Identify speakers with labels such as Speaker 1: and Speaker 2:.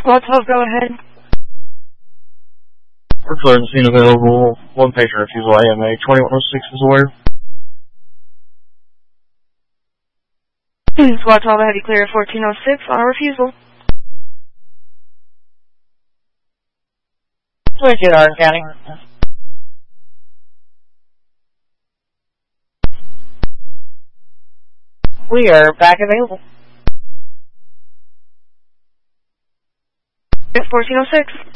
Speaker 1: Squad 12, go ahead.
Speaker 2: Report scene available. One patient refusal AMA 2106 is aware.
Speaker 1: Squad 12, I have you clear at 1406 on a refusal.
Speaker 3: 22 Hardin County. We are back available.
Speaker 1: At 1406.